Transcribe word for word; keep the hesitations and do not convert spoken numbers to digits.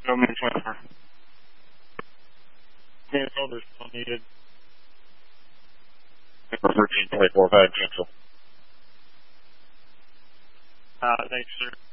No main transfer. Main filter still needed. thirteen twenty-four five Central. Uh, thanks, sir.